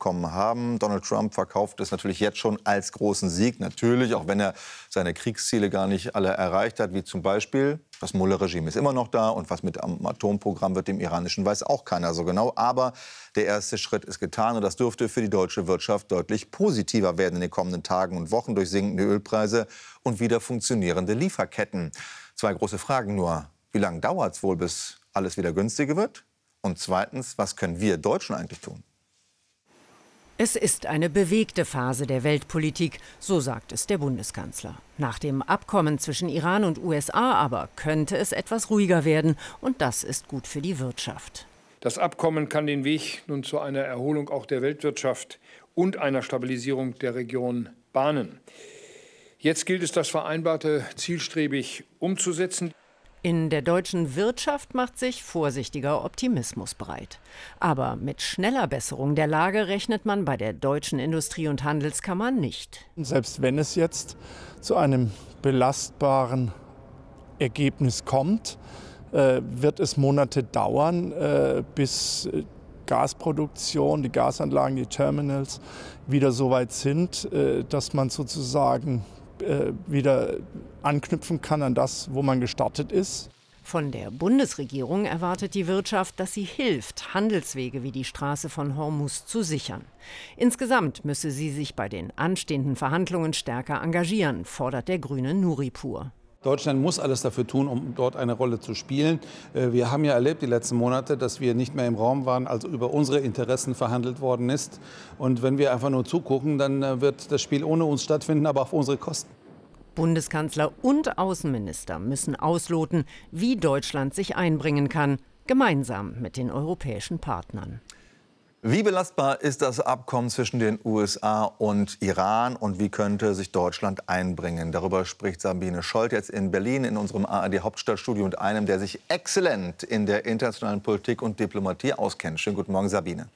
Abkommen haben. Donald Trump verkauft es natürlich jetzt schon als großen Sieg. Natürlich, auch wenn er seine Kriegsziele gar nicht alle erreicht hat, wie zum Beispiel das Mullah-Regime ist immer noch da. Und was mit dem Atomprogramm wird dem iranischen, weiß auch keiner so genau. Aber der erste Schritt ist getan. Und das dürfte für die deutsche Wirtschaft deutlich positiver werden in den kommenden Tagen und Wochen durch sinkende Ölpreise und wieder funktionierende Lieferketten. Zwei große Fragen nur. Wie lange dauert es wohl, bis alles wieder günstiger wird? Und zweitens, was können wir Deutschen eigentlich tun? Es ist eine bewegte Phase der Weltpolitik, so sagt es der Bundeskanzler. Nach dem Abkommen zwischen Iran und USA aber könnte es etwas ruhiger werden. Und das ist gut für die Wirtschaft. Das Abkommen kann den Weg nun zu einer Erholung auch der Weltwirtschaft und einer Stabilisierung der Region bahnen. Jetzt gilt es, das Vereinbarte zielstrebig umzusetzen. In der deutschen Wirtschaft macht sich vorsichtiger Optimismus breit. Aber mit schneller Besserung der Lage rechnet man bei der Deutschen Industrie- und Handelskammer nicht. Selbst wenn es jetzt zu einem belastbaren Ergebnis kommt, wird es Monate dauern, bis Gasproduktion, die Gasanlagen, die Terminals wieder so weit sind, dass man sozusagen wieder anknüpfen kann an das, wo man gestartet ist. Von der Bundesregierung erwartet die Wirtschaft, dass sie hilft, Handelswege wie die Straße von Hormuz zu sichern. Insgesamt müsse sie sich bei den anstehenden Verhandlungen stärker engagieren, fordert der Grüne Nuripur. Deutschland muss alles dafür tun, um dort eine Rolle zu spielen. Wir haben ja erlebt die letzten Monate, dass wir nicht mehr im Raum waren, als über unsere Interessen verhandelt worden ist. Und wenn wir einfach nur zugucken, dann wird das Spiel ohne uns stattfinden, aber auf unsere Kosten. Bundeskanzler und Außenminister müssen ausloten, wie Deutschland sich einbringen kann, gemeinsam mit den europäischen Partnern. Wie belastbar ist das Abkommen zwischen den USA und Iran und wie könnte sich Deutschland einbringen? Darüber spricht Sabine Scholz jetzt in Berlin in unserem ARD-Hauptstadtstudio mit einem, der sich exzellent in der internationalen Politik und Diplomatie auskennt. Schönen guten Morgen, Sabine.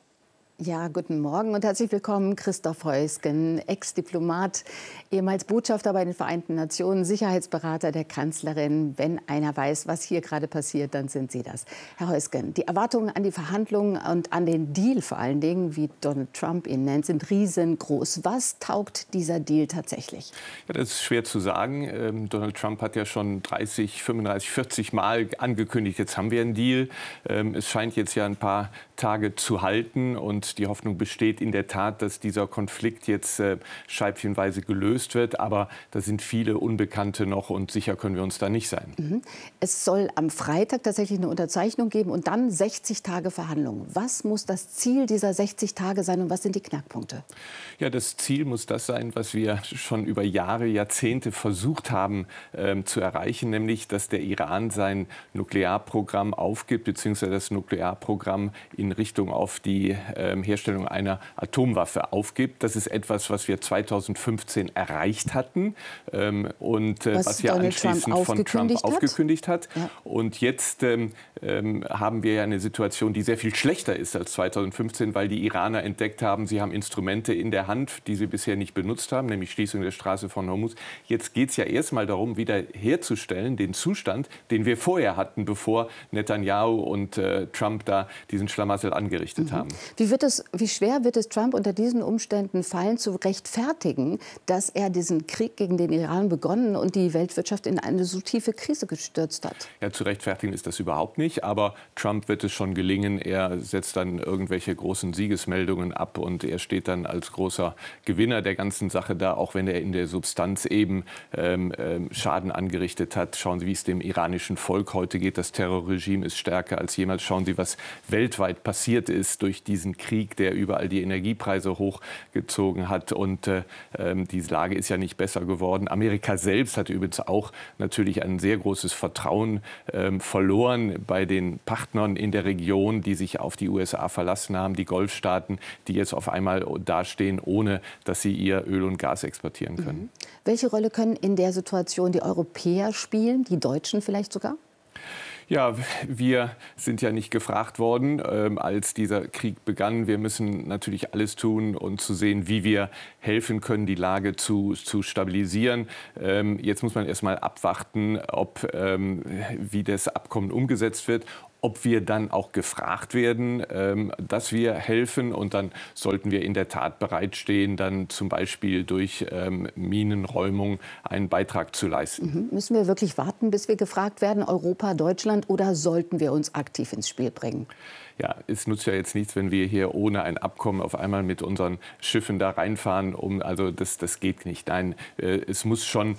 Ja, guten Morgen und herzlich willkommen, Christoph Heusgen, Ex-Diplomat, ehemals Botschafter bei den Vereinten Nationen, Sicherheitsberater der Kanzlerin. Wenn einer weiß, was hier gerade passiert, dann sind Sie das. Herr Heusgen, die Erwartungen an die Verhandlungen und an den Deal vor allen Dingen, wie Donald Trump ihn nennt, sind riesengroß. Was taugt dieser Deal tatsächlich? Ja, das ist schwer zu sagen. Donald Trump hat ja schon 30, 35, 40 Mal angekündigt, jetzt haben wir einen Deal. Es scheint jetzt ja ein paar Tage zu halten und die Hoffnung besteht in der Tat, dass dieser Konflikt jetzt scheibchenweise gelöst wird. Aber da sind viele Unbekannte noch und sicher können wir uns da nicht sein. Es soll am Freitag tatsächlich eine Unterzeichnung geben und dann 60 Tage Verhandlungen. Was muss das Ziel dieser 60 Tage sein und was sind die Knackpunkte? Ja, das Ziel muss das sein, was wir schon über Jahre, Jahrzehnte versucht haben zu erreichen, nämlich, dass der Iran sein Nuklearprogramm aufgibt, beziehungsweise das Nuklearprogramm in Richtung auf die Herstellung einer Atomwaffe aufgibt. Das ist etwas, was wir 2015 erreicht hatten und was ja anschließend von Trump aufgekündigt hat. Ja. Und jetzt haben wir ja eine Situation, die sehr viel schlechter ist als 2015, weil die Iraner entdeckt haben, sie haben Instrumente in der Hand, die sie bisher nicht benutzt haben, nämlich Schließung der Straße von Hormuz. Jetzt geht es ja erstmal darum, wieder herzustellen, den Zustand, den wir vorher hatten, bevor Netanyahu und Trump da diesen Schlamassel angerichtet haben. Wie schwer wird es Trump unter diesen Umständen fallen, zu rechtfertigen, dass er diesen Krieg gegen den Iran begonnen und die Weltwirtschaft in eine so tiefe Krise gestürzt hat? Ja, zu rechtfertigen ist das überhaupt nicht. Aber Trump wird es schon gelingen. Er setzt dann irgendwelche großen Siegesmeldungen ab und er steht dann als großer Gewinner der ganzen Sache da, auch wenn er in der Substanz eben Schaden angerichtet hat. Schauen Sie, wie es dem iranischen Volk heute geht. Das Terrorregime ist stärker als jemals. Schauen Sie, was weltweit passiert ist durch diesen Krieg, der überall die Energiepreise hochgezogen hat. Und die Lage ist ja nicht besser geworden. Amerika selbst hat übrigens auch natürlich ein sehr großes Vertrauen verloren bei den Partnern in der Region, die sich auf die USA verlassen haben, die Golfstaaten, die jetzt auf einmal dastehen, ohne dass sie ihr Öl und Gas exportieren können. Welche Rolle können in der Situation die Europäer spielen, die Deutschen vielleicht sogar? Ja, wir sind ja nicht gefragt worden, als dieser Krieg begann. Wir müssen natürlich alles tun, um zu sehen, wie wir helfen können, die Lage zu stabilisieren. Jetzt muss man erst mal abwarten, wie das Abkommen umgesetzt wird. ob wir dann auch gefragt werden, dass wir helfen. Und dann sollten wir in der Tat bereitstehen, dann zum Beispiel durch Minenräumung einen Beitrag zu leisten. Müssen wir wirklich warten, bis wir gefragt werden, Europa, Deutschland, oder sollten wir uns aktiv ins Spiel bringen? Ja, es nutzt ja jetzt nichts, wenn wir hier ohne ein Abkommen auf einmal mit unseren Schiffen da reinfahren. Also das geht nicht. Nein, es muss schon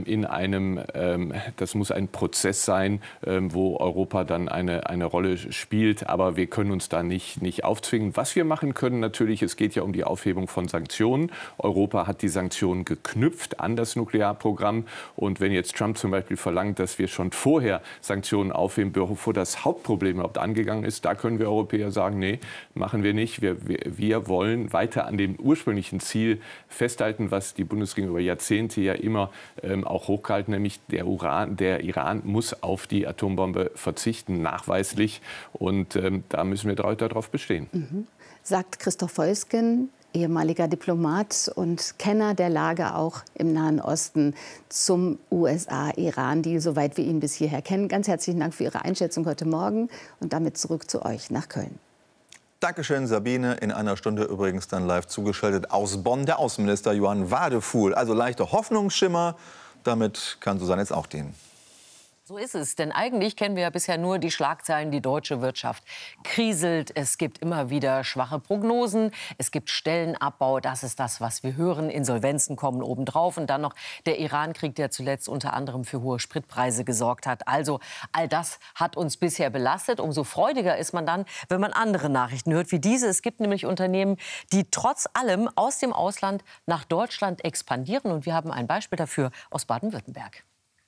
das muss ein Prozess sein, wo Europa dann eine Rolle spielt. Aber wir können uns da nicht aufzwingen. Was wir machen können natürlich, es geht ja um die Aufhebung von Sanktionen. Europa hat die Sanktionen geknüpft an das Nuklearprogramm. Und wenn jetzt Trump zum Beispiel verlangt, dass wir schon vorher Sanktionen aufheben, bevor das Hauptproblem überhaupt angegangen ist, da können wir Europäer sagen, nee, machen wir nicht. Wir wollen weiter an dem ursprünglichen Ziel festhalten, was die Bundesregierung über Jahrzehnte ja immer auch hochgehalten, nämlich der Iran muss auf die Atombombe verzichten, nachweislich. Und da müssen wir darauf bestehen. Sagt Christoph Heusgen, ehemaliger Diplomat und Kenner der Lage auch im Nahen Osten, zum USA-Iran-Deal, soweit wir ihn bis hierher kennen. Ganz herzlichen Dank für Ihre Einschätzung heute Morgen und damit zurück zu euch nach Köln. Dankeschön, Sabine. In einer Stunde übrigens dann live zugeschaltet aus Bonn der Außenminister Johann Wadefuhl. Also leichter Hoffnungsschimmer, damit kann Susanne jetzt auch dienen. So ist es, denn eigentlich kennen wir ja bisher nur die Schlagzeilen, die deutsche Wirtschaft kriselt. Es gibt immer wieder schwache Prognosen, es gibt Stellenabbau, das ist das, was wir hören. Insolvenzen kommen obendrauf und dann noch der Iran-Krieg, der zuletzt unter anderem für hohe Spritpreise gesorgt hat. Also all das hat uns bisher belastet. Umso freudiger ist man dann, wenn man andere Nachrichten hört wie diese. Es gibt nämlich Unternehmen, die trotz allem aus dem Ausland nach Deutschland expandieren. Und wir haben ein Beispiel dafür aus Baden-Württemberg.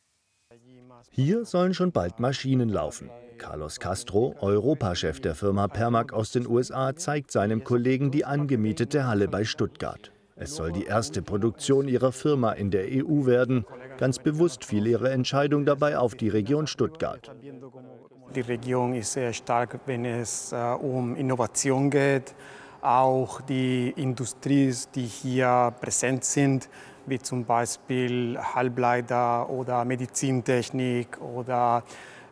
Hier sollen schon bald Maschinen laufen. Carlos Castro, Europachef der Firma Permag aus den USA, zeigt seinem Kollegen die angemietete Halle bei Stuttgart. Es soll die erste Produktion ihrer Firma in der EU werden. Ganz bewusst fiel ihre Entscheidung dabei auf die Region Stuttgart. Die Region ist sehr stark, wenn es um Innovation geht. Auch die Industrie, die hier präsent sind, wie zum Beispiel Halbleiter oder Medizintechnik oder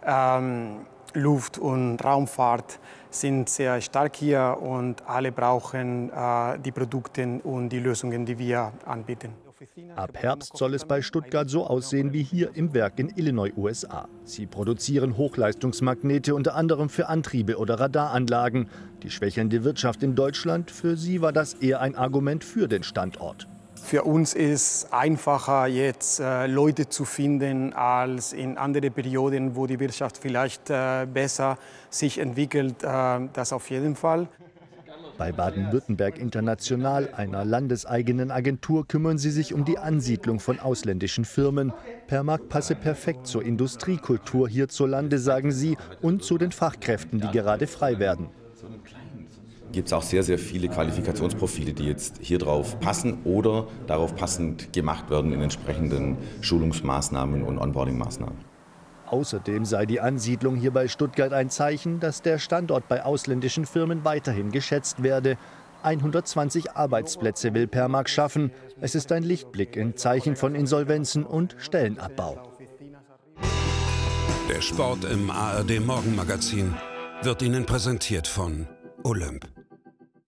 Luft- und Raumfahrt, sind sehr stark hier und alle brauchen die Produkte und die Lösungen, die wir anbieten. Ab Herbst soll es bei Stuttgart so aussehen wie hier im Werk in Illinois, USA. Sie produzieren Hochleistungsmagnete unter anderem für Antriebe oder Radaranlagen. Die schwächelnde Wirtschaft in Deutschland, für sie war das eher ein Argument für den Standort. Für uns ist es einfacher, jetzt Leute zu finden, als in anderen Perioden, wo die Wirtschaft vielleicht besser sich entwickelt. Das auf jeden Fall. Bei Baden-Württemberg International, einer landeseigenen Agentur, kümmern sie sich um die Ansiedlung von ausländischen Firmen. Permag passe perfekt zur Industriekultur hierzulande, sagen sie, und zu den Fachkräften, die gerade frei werden. Gibt es auch sehr, sehr viele Qualifikationsprofile, die jetzt hier drauf passen oder darauf passend gemacht werden in entsprechenden Schulungsmaßnahmen und Onboarding-Maßnahmen. Außerdem sei die Ansiedlung hier bei Stuttgart ein Zeichen, dass der Standort bei ausländischen Firmen weiterhin geschätzt werde. 120 Arbeitsplätze will Permag schaffen. Es ist ein Lichtblick in Zeichen von Insolvenzen und Stellenabbau. Der Sport im ARD Morgenmagazin wird Ihnen präsentiert von Olymp.